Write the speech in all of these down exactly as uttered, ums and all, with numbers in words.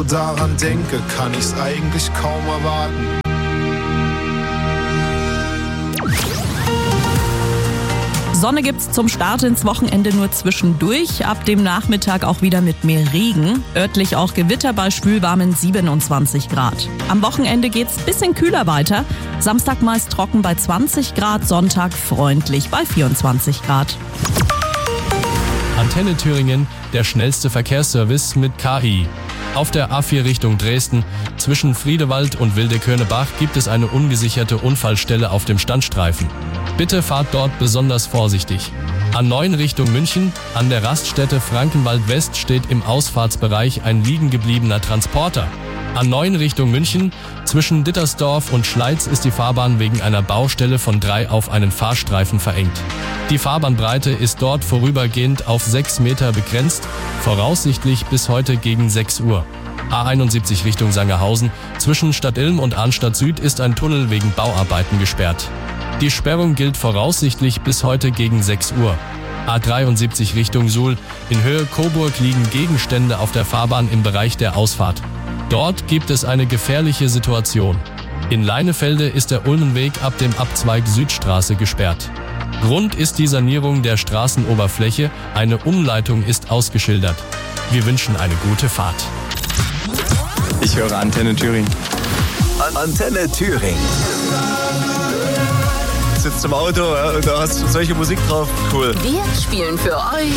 daran denke, kann ich's eigentlich kaum erwarten. Sonne gibt's zum Start ins Wochenende nur zwischendurch, ab dem Nachmittag auch wieder mit mehr Regen. Örtlich auch Gewitter bei schwülwarmen siebenundzwanzig Grad. Am Wochenende geht's bisschen kühler weiter. Samstag meist trocken bei zwanzig Grad, Sonntag freundlich bei vierundzwanzig Grad. Antenne Thüringen, der schnellste Verkehrsservice mit K I. Auf der A vier Richtung Dresden, zwischen Friedewald und Wildeköhne-Bach gibt es eine ungesicherte Unfallstelle auf dem Standstreifen. Bitte fahrt dort besonders vorsichtig. A neun Richtung München, an der Raststätte Frankenwald West steht im Ausfahrtsbereich ein liegen gebliebener Transporter. A neun Richtung München, zwischen Dittersdorf und Schleiz ist die Fahrbahn wegen einer Baustelle von drei auf einen Fahrstreifen verengt. Die Fahrbahnbreite ist dort vorübergehend auf sechs Meter begrenzt, voraussichtlich bis heute gegen sechs Uhr. A einundsiebzig Richtung Sangerhausen, zwischen Stadtilm und Arnstadt Süd ist ein Tunnel wegen Bauarbeiten gesperrt. Die Sperrung gilt voraussichtlich bis heute gegen sechs Uhr. A dreiundsiebzig Richtung Suhl, in Höhe Coburg liegen Gegenstände auf der Fahrbahn im Bereich der Ausfahrt. Dort gibt es eine gefährliche Situation. In Leinefelde ist der Ulmenweg ab dem Abzweig Südstraße gesperrt. Grund ist die Sanierung der Straßenoberfläche, eine Umleitung ist ausgeschildert. Wir wünschen eine gute Fahrt. Ich höre Antenne Thüringen. Antenne Thüringen. Sitzt im Auto, ja, und da hast du solche Musik drauf. Cool. Wir spielen für euch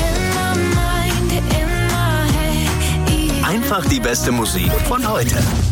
Einfach die beste Musik von heute.